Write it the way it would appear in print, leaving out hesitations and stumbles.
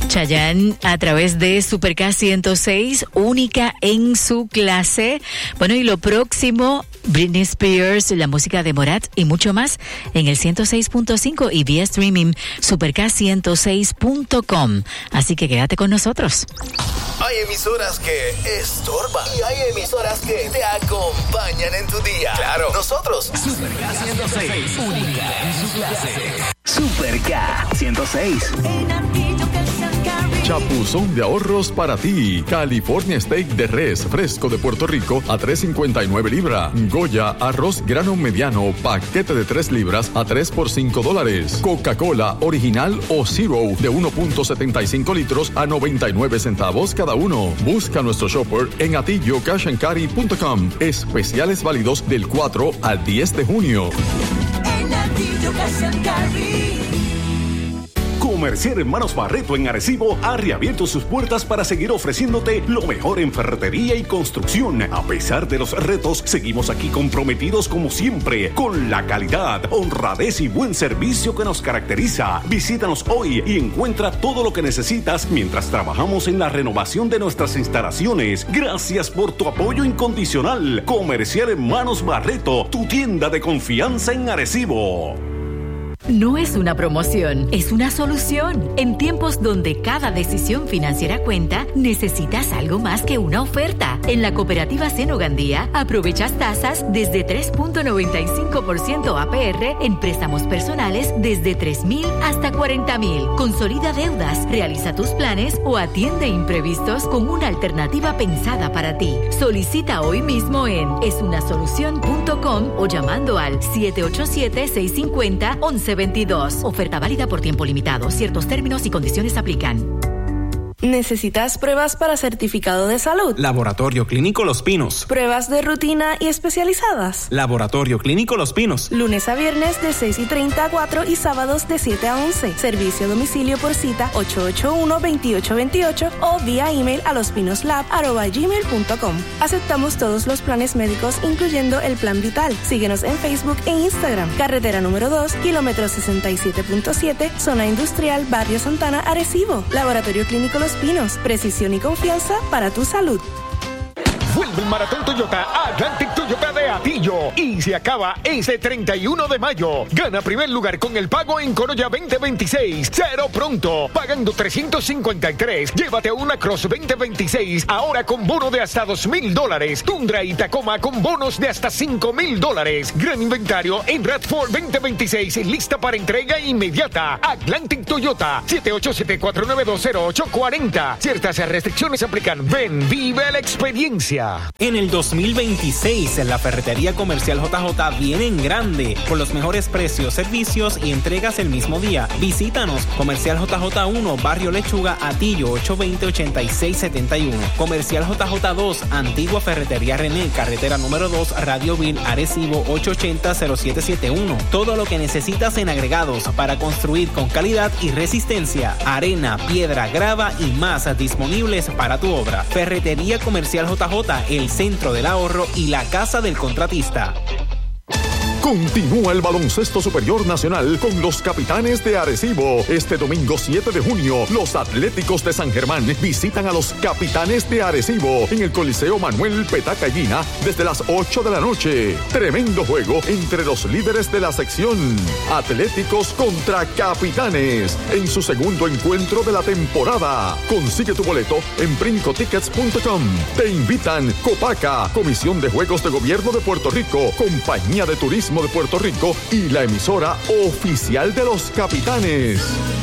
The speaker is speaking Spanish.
Chayanne a través de Super K 106, única en su clase. Bueno, y lo próximo, Britney Spears, la música de Morat y mucho más en el 106.5 y vía streaming superk106.com. Así que quédate con nosotros. Hay emisoras que estorban y hay emisoras que te acompañan en tu día. Claro, nosotros. Super K 106, única en su clase. Super K 106. Chapuzón de ahorros para ti. California Steak de res fresco de Puerto Rico a $3.59 libra. Goya arroz grano mediano paquete de 3 libras a $3 por $5. Coca-Cola original o Zero de 1.75 litros a 99 centavos cada uno. Busca nuestro shopper en atillocashandcarry.com. Especiales válidos del 4 al 10 de junio. En Atillo Cash and Carry. Comercial Hermanos Barreto en Arecibo ha reabierto sus puertas para seguir ofreciéndote lo mejor en ferretería y construcción. A pesar de los retos, seguimos aquí comprometidos como siempre con la calidad, honradez y buen servicio que nos caracteriza. Visítanos hoy y encuentra todo lo que necesitas mientras trabajamos en la renovación de nuestras instalaciones. Gracias por tu apoyo incondicional. Comercial Hermanos Barreto, tu tienda de confianza en Arecibo. No es una promoción, es una solución. En tiempos donde cada decisión financiera cuenta, necesitas algo más que una oferta. En la cooperativa Seno Gandía, aprovechas tasas desde 3.95% APR en préstamos personales desde $3,000 hasta $40,000. Consolida deudas, realiza tus planes o atiende imprevistos con una alternativa pensada para ti. Solicita hoy mismo en esunasolucion.com o llamando al 787-650-1122. Oferta válida por tiempo limitado. Ciertos términos y condiciones aplican. ¿Necesitas pruebas para certificado de salud? Laboratorio Clínico Los Pinos. ¿Pruebas de rutina y especializadas? Laboratorio Clínico Los Pinos. Lunes a viernes de 6:30 a 4 y sábados de 7 a 11. Servicio a domicilio por cita 881-2828 o vía email a lospinoslab@gmail.com. Aceptamos todos los planes médicos, incluyendo el Plan Vital. Síguenos en Facebook e Instagram. Carretera número 2, kilómetro 67.7, Zona Industrial, Barrio Santana, Arecibo. Laboratorio Clínico Los Pinos, precisión y confianza para tu salud. Vuelve el Maratón Toyota Atlantic Toyota de Atillo y se acaba ese 31 de mayo. Gana primer lugar con el pago en Corolla 2026. Cero pronto. Pagando $353. Llévate una Cross 2026. Ahora con bono de hasta $2,000. Tundra y Tacoma con bonos de hasta $5,000. Gran inventario en RAV4 2026. Lista para entrega inmediata. Atlantic Toyota. 787-492-0840. Ciertas restricciones aplican. Ven, vive la experiencia. En el 2026, la Ferretería Comercial JJ viene en grande, con los mejores precios, servicios y entregas el mismo día. Visítanos, Comercial JJ 1, Barrio Lechuga, Atillo, 820-8671. Comercial JJ 2, Antigua Ferretería René, Carretera número 2, Radio Vil, Arecibo, 880-0771. Todo lo que necesitas en agregados para construir con calidad y resistencia. Arena, piedra, grava y más disponibles para tu obra. Ferretería Comercial JJ, el centro del ahorro y la casa del contratista. Continúa el baloncesto superior nacional con los Capitanes de Arecibo. Este domingo 7 de junio, los Atléticos de San Germán visitan a los Capitanes de Arecibo en el Coliseo Manuel Petaca Gina desde las 8 de la noche. Tremendo juego entre los líderes de la sección. Atléticos contra Capitanes en su segundo encuentro de la temporada. Consigue tu boleto en brincotickets.com. Te invitan Copaca, Comisión de Juegos de Gobierno de Puerto Rico, Compañía de Turismo de Puerto Rico y la emisora oficial de los Capitanes.